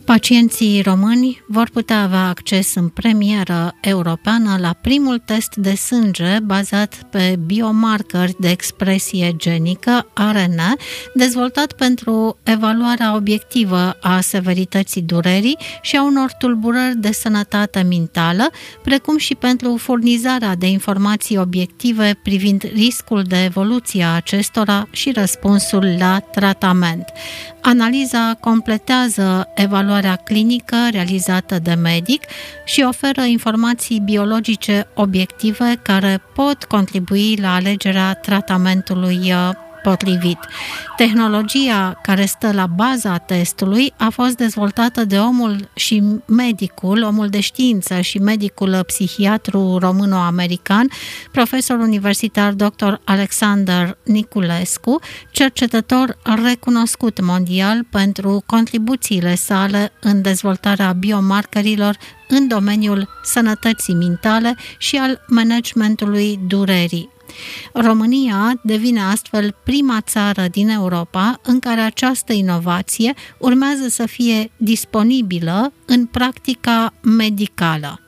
Pacienții români vor putea avea acces în premieră europeană la primul test de sânge bazat pe biomarcări de expresie genică, ARN, dezvoltat pentru evaluarea obiectivă a severității durerii și a unor tulburări de sănătate mentală, precum și pentru furnizarea de informații obiective privind riscul de evoluție a acestora și răspunsul la tratament. Analiza completează evaluarea clinică realizată de medic și oferă informații biologice obiective care pot contribui la alegerea tratamentului potrivit. Tehnologia care stă la baza testului a fost dezvoltată de omul de știință și medicul psihiatru româno-american, profesor universitar dr. Alexander Niculescu, cercetător recunoscut mondial pentru contribuțiile sale în dezvoltarea biomarkerilor în domeniul sănătății mentale și al managementului durerii. România devine astfel prima țară din Europa în care această inovație urmează să fie disponibilă în practica medicală.